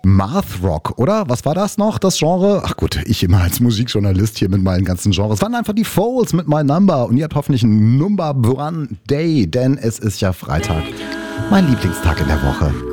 Math Rock, oder? Was war das noch, das Genre? Ach gut, ich immer als Musikjournalist hier mit meinen ganzen Genres. Es waren einfach die Foles mit My Number und ihr habt hoffentlich einen Number One Day, denn es ist ja Freitag. Mein Lieblingstag in der Woche.